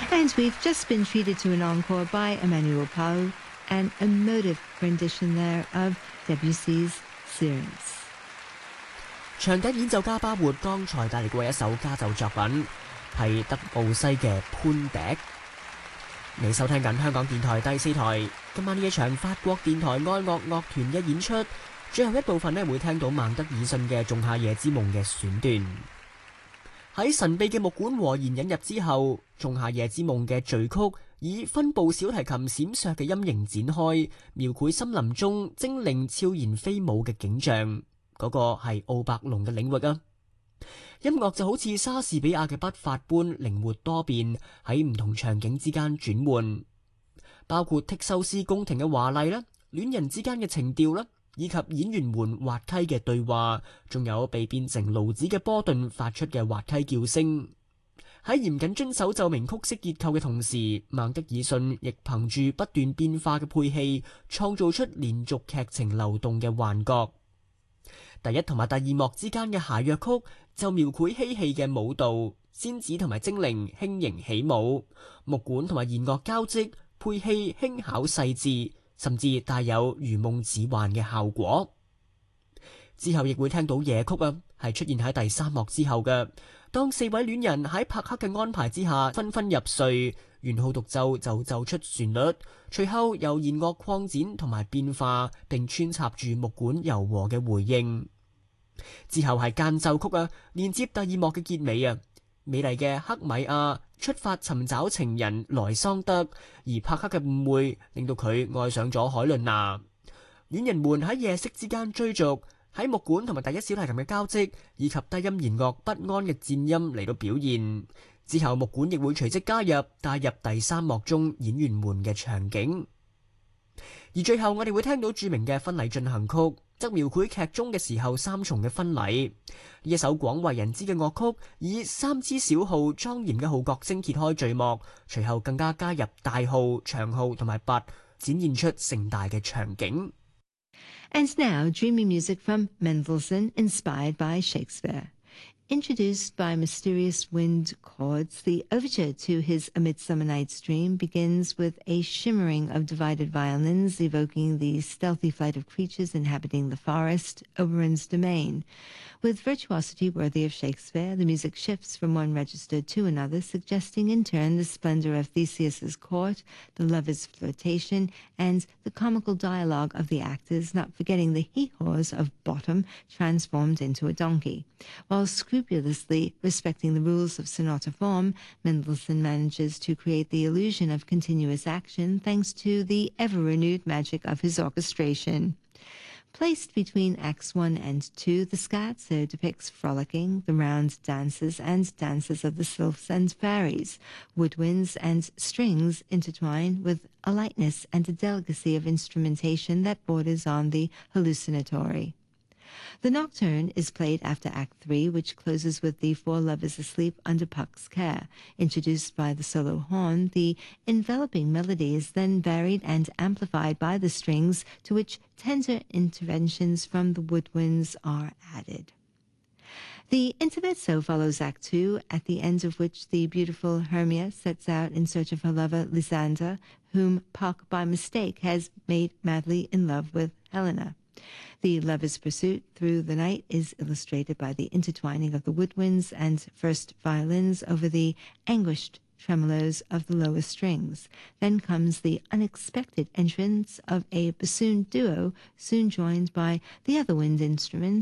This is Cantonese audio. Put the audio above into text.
And we've just been treated to an encore by Emmanuel Pau, an emotive rendition there of Debussy's Syrinx。 長笛演奏家包括剛才帶嚟過一首家奏作品，係德布西嘅潘笛。你收聽緊香港電台第4台，今晚呢一場法國電台愛樂樂團嘅演出，最後一部分會聽到孟德爾遜嘅《仲夏夜之夢》嘅選段。喺神秘嘅木管和弦引入之後，《仲夏夜之夢》嘅序曲以分部小提琴閃爍嘅音型展開，描繪森林中精靈悄然飛舞嘅景象。嗰個係奧伯龍嘅領域啊！音樂就好似莎士比亞嘅筆法般靈活多變，喺唔同場景之間轉換，包括剔修斯宮廷嘅華麗啦、戀人之間嘅情調啦，以及演員們滑稽嘅對話，仲有被變成驢子嘅波頓發出嘅滑稽叫聲。喺嚴謹遵守奏鳴曲式結構嘅同時，孟德爾遜亦憑住不斷變化嘅配器，創造出連續劇情流動嘅幻覺。第一同埋第二幕之間嘅諧謔曲就描繪嬉戲嘅舞蹈，仙子同埋精靈輕盈起舞，木管同埋弦樂交織，配器輕巧細緻，甚至帶有如夢似幻嘅效果。之後亦會聽到夜曲啊，係出現喺第三幕之後嘅。當4位戀人喺柏克嘅安排之下紛紛入睡，圓號獨奏就奏出旋律，隨後由弦樂擴展同埋變化，並穿插住木管柔和嘅回應。之後係間奏曲啊，連接第二幕嘅結尾啊。美麗嘅克米亞出發尋找情人萊桑德，而柏克嘅誤會令到佢愛上咗海倫娜。戀人們喺夜色之間追逐，喺木管同埋第一小提琴嘅交織，以及低音弦樂不安嘅顫音嚟到表現。之後木管亦會隨即加入，帶入第三幕中演員們嘅場景。而最後我哋會聽到著名嘅婚禮進行曲，則描繪劇中嘅時候三重嘅婚禮。呢一首廣為人知嘅樂曲，以3支小號莊嚴嘅號角聲揭開序幕，隨後更加加入大號、長號同埋鈸，展現出盛大嘅場景。 And now, dreamy music from Mendelssohn, inspired by Shakespeare. Introduced by mysterious wind chords, the overture to his A Midsummer Night's Dream begins with a shimmering of divided violins evoking the stealthy flight of creatures inhabiting the forest, Oberon's domain. With virtuosity worthy of Shakespeare, the music shifts from one register to another, suggesting in turn the splendor of Theseus's court, the lovers' flirtation, and the comical dialogue of the actors, not forgetting the hee-haws of Bottom transformed into a donkey. While scrupulously respecting the rules of sonata form, Mendelssohn manages to create the illusion of continuous action thanks to the ever-renewed magic of his orchestration. Placed between Acts 1 and 2, the scherzo depicts frolicking, the round dances and dances of the sylphs and fairies. Woodwinds and strings intertwine with a lightness and a delicacy of instrumentation that borders on the hallucinatory. The nocturne is played after Act 3, which closes with the four lovers asleep under Puck's care. Introduced by the solo horn, the enveloping melody is then varied and amplified by the strings, to which tender interventions from the woodwinds are added. The intermezzo follows Act 2, at the end of which the beautiful Hermia sets out in search of her lover Lysander, whom Puck by mistake has made madly in love with Helena. The lover's pursuit through the night is illustrated by the intertwining of the woodwinds and first violins over the anguished tremolos of the lower strings. Then comes the unexpected entrance of a bassoon duo, soon joined by the other wind instruments,